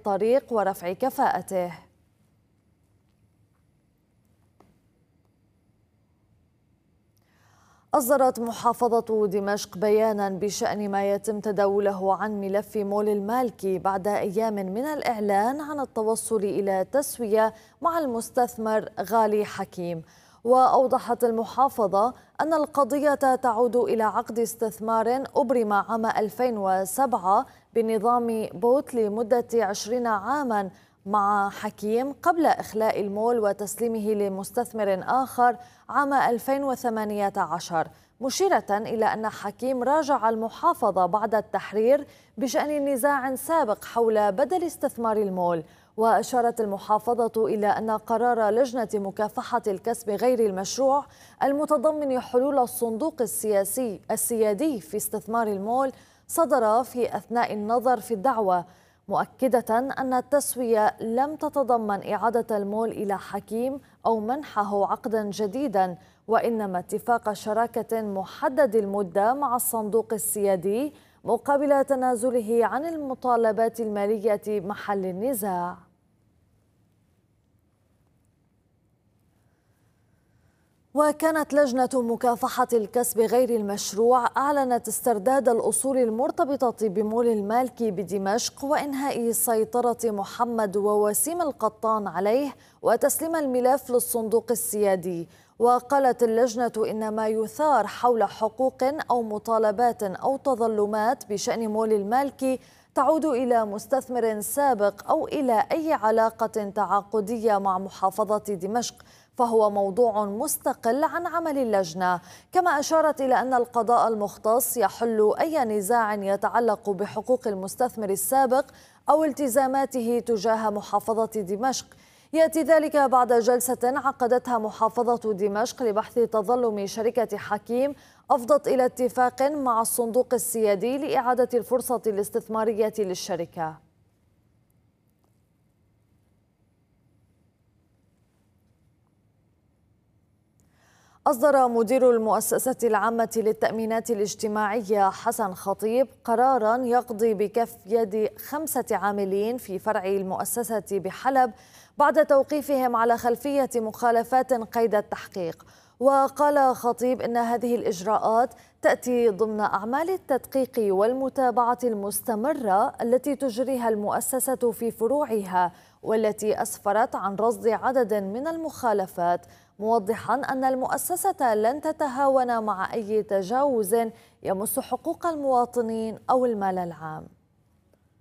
الطريق ورفع كفاءته. أصدرت محافظة دمشق بيانا بشأن ما يتم تداوله عن ملف مول المالكي بعد أيام من الإعلان عن التوصل إلى تسوية مع المستثمر غالي حكيم. وأوضحت المحافظة أن القضية تعود إلى عقد استثمار أبرم عام 2007 بنظام بوت لمدة 20 عاما مع حكيم قبل إخلاء المول وتسليمه لمستثمر آخر عام 2018، مشيرة إلى أن حكيم راجع المحافظة بعد التحرير بشأن نزاع سابق حول بدل استثمار المول. وأشارت المحافظة إلى أن قرار لجنة مكافحة الكسب غير المشروع المتضمن حلول الصندوق السيادي في استثمار المول صدر في أثناء النظر في الدعوى، مؤكدة أن التسوية لم تتضمن إعادة المول إلى حكيم أو منحه عقدا جديدا، وإنما اتفاق شراكة محدد المدة مع الصندوق السيادي مقابل تنازله عن المطالبات المالية محل النزاع. وكانت لجنة مكافحة الكسب غير المشروع أعلنت استرداد الأصول المرتبطة بمول المالكي بدمشق وإنهاء سيطرة محمد ووسيم القطان عليه وتسليم الملف للصندوق السيادي. وقالت اللجنة إن ما يثار حول حقوق أو مطالبات أو تظلمات بشأن مول المالكي تعود إلى مستثمر سابق أو إلى أي علاقة تعاقدية مع محافظة دمشق، فهو موضوع مستقل عن عمل اللجنة. كما أشارت إلى أن القضاء المختص يحل أي نزاع يتعلق بحقوق المستثمر السابق أو التزاماته تجاه محافظة دمشق. يأتي ذلك بعد جلسة عقدتها محافظة دمشق لبحث تظلم شركة حكيم أفضت إلى اتفاق مع الصندوق السيادي لإعادة الفرصة الاستثمارية للشركة. أصدر مدير المؤسسة العامة للتأمينات الاجتماعية حسن خطيب قراراً يقضي بكف يد 5 عاملين في فرع المؤسسة بحلب بعد توقيفهم على خلفية مخالفات قيد التحقيق. وقال خطيب إن هذه الإجراءات تأتي ضمن أعمال التدقيق والمتابعة المستمرة التي تجريها المؤسسة في فروعها، والتي أسفرت عن رصد عدد من المخالفات، موضحا أن المؤسسة لن تتهاون مع أي تجاوز يمس حقوق المواطنين أو المال العام.